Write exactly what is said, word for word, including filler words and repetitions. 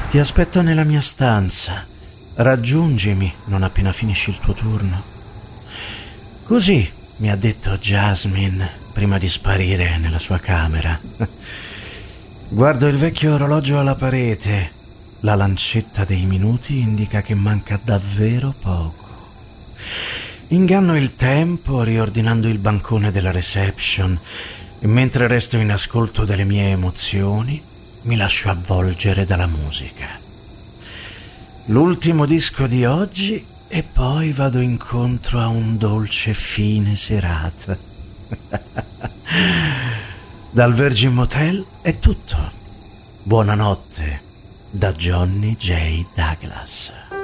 Ti aspetto nella mia stanza. Raggiungimi non appena finisci il tuo turno. Così mi ha detto Jasmine prima di sparire nella sua camera. Guardo il vecchio orologio alla parete. La lancetta dei minuti indica che manca davvero poco. Inganno il tempo riordinando il bancone della reception e mentre resto in ascolto delle mie emozioni mi lascio avvolgere dalla musica. L'ultimo disco di oggi e poi vado incontro a un dolce fine serata. Dal Virgin Motel è tutto. Buonanotte da Johnny J. Douglas.